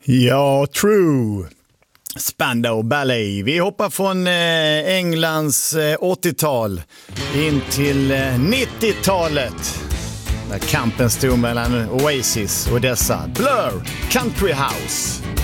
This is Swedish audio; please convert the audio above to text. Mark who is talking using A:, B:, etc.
A: Ja, true. Spandau Ballet. Vi hoppar från Englands 80-tal in till 90-talet. När kampen stod mellan Oasis och dessa Blur, Country House.